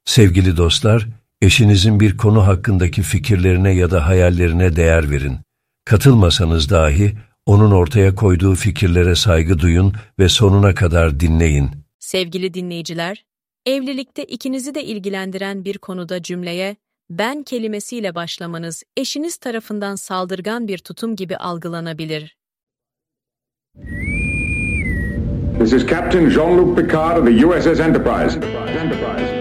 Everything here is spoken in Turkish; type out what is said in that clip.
Sevgili dostlar, eşinizin bir konu hakkındaki fikirlerine ya da hayallerine değer verin. Katılmasanız dahi onun ortaya koyduğu fikirlere saygı duyun ve sonuna kadar dinleyin. Sevgili dinleyiciler, evlilikte ikinizi de ilgilendiren bir konuda cümleye "ben" kelimesiyle başlamanız eşiniz tarafından saldırgan bir tutum gibi algılanabilir. This is Captain Jean-Luc Picard of the USS Enterprise.